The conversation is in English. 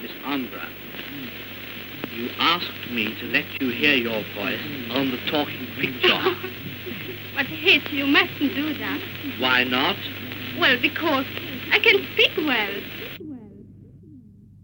Miss Umbra, you asked me to let you hear your voice on the talking picture. But Hitch, you mustn't do that. Why not? Well, because I can speak well.